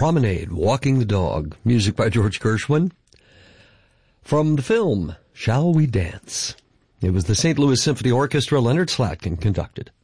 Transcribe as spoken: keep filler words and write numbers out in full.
Promenade, Walking the Dog, music by George Gershwin. From the film, Shall We Dance? It was the Saint Louis Symphony Orchestra, Leonard Slatkin conducted.